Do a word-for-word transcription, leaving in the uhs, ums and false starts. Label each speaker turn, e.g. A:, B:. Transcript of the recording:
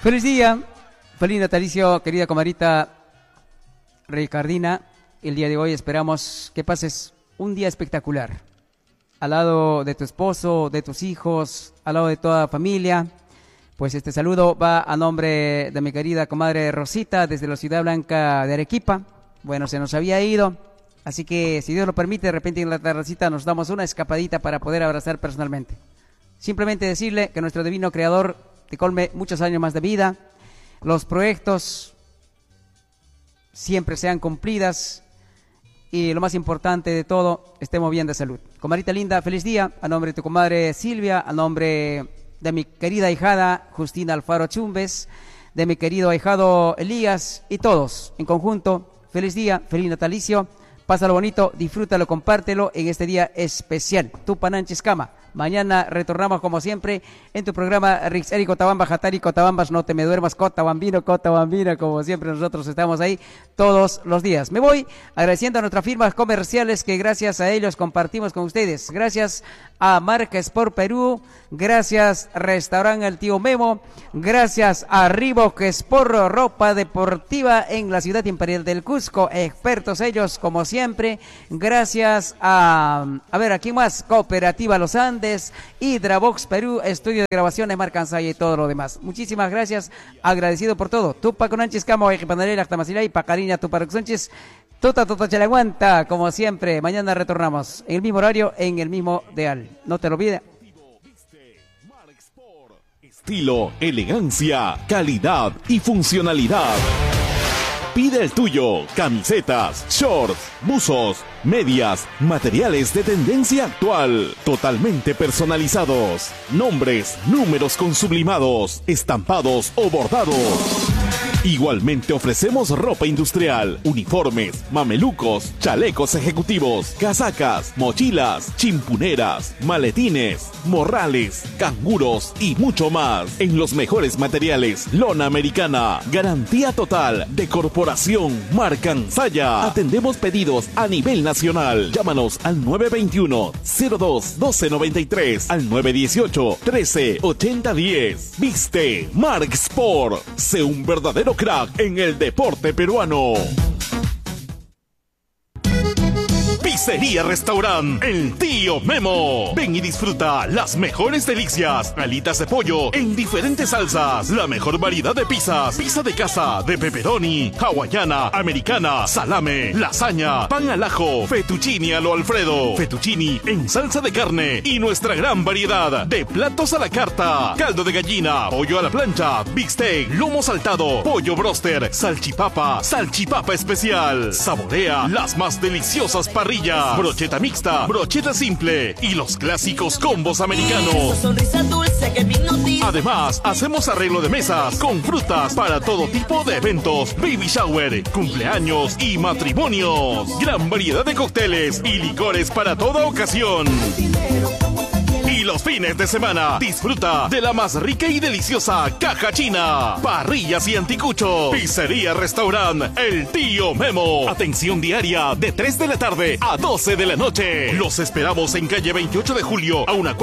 A: Feliz día, feliz natalicio, querida comadrita Ricardina. El día de hoy esperamos que pases un día espectacular. Al lado de tu esposo, de tus hijos, al lado de toda la familia. Pues este saludo va a nombre de mi querida comadre Rosita desde la Ciudad Blanca de Arequipa. Bueno, se nos había ido, así que si Dios lo permite, de repente en la tardecita nos damos una escapadita para poder abrazar personalmente. Simplemente decirle que nuestro divino creador te colme muchos años más de vida, los proyectos siempre sean cumplidas y lo más importante de todo, estemos bien de salud. Comadrita linda, feliz día, a nombre de tu comadre Silvia, a nombre de mi querida ahijada Justina Alfaro Chumbes, de mi querido ahijado Elías y todos en conjunto, feliz día, feliz natalicio, pásalo bonito, disfrútalo, compártelo en este día especial. Tu Pananchis Cama. Mañana retornamos como siempre en tu programa Rixeri Cotabamba, Jatari Cotabambas, no te me duermas, Cotabambino, Cotabambina, como siempre nosotros estamos ahí todos los días. Me voy agradeciendo a nuestras firmas comerciales que gracias a ellos compartimos con ustedes. Gracias a Marca Sport Perú, gracias Restaurante El Tío Memo, gracias a Reebok Sport Ropa Deportiva en la ciudad imperial del Cusco, expertos ellos como siempre. Gracias a, a ver, ¿a quién más? Cooperativa Los Andes, Hidrabox Perú, estudio de grabaciones, Marcansaya y todo lo demás. Muchísimas gracias, agradecido por todo. Tupa con Anchis Camo, Ejipanarela, Actamacilay, Pacariña, Tupa Sánchez, Tuta Tuta Chalaguanta, como siempre. Mañana retornamos en el mismo horario, en el mismo dial. No te lo olvides.
B: Estilo, elegancia, calidad y funcionalidad. Pide el tuyo, camisetas, shorts, buzos, medias, materiales de tendencia actual, totalmente personalizados, nombres, números con sublimados, estampados o bordados. Igualmente ofrecemos ropa industrial, uniformes, mamelucos, chalecos ejecutivos, casacas, mochilas, chimpuneras, maletines, morrales, canguros y mucho más. En los mejores materiales, lona americana, garantía total de Corporación Marcansaya. Atendemos pedidos a nivel nacional. Llámanos al nueve veintiuno, cero dos, doce noventa y tres, al nueve dieciocho, trece ochenta diez. Viste Mark Sport. Sé un verdadero crack en el deporte peruano. Pizzería Restaurant El Tío Memo. Ven y disfruta las mejores delicias. Alitas de pollo en diferentes salsas. La mejor variedad de pizzas. Pizza de casa, de pepperoni, hawaiana, americana, salame, lasaña, pan al ajo, fettuccini a lo Alfredo, fettuccini en salsa de carne y nuestra gran variedad de platos a la carta. Caldo de gallina, pollo a la plancha, bistec, lomo saltado, pollo broster, salchipapa, salchipapa especial. Saborea las más deliciosas parrillas. Brocheta mixta, brocheta simple y los clásicos combos americanos. Además, hacemos arreglo de mesas con frutas para todo tipo de eventos, baby shower, cumpleaños y matrimonios. Gran variedad de cócteles y licores para toda ocasión. Y los fines de semana, disfruta de la más rica y deliciosa caja china, parrillas y anticucho. Pizzería Restaurant El Tío Memo. Atención diaria de tres de la tarde a doce de la noche. Los esperamos en calle veintiocho de julio a una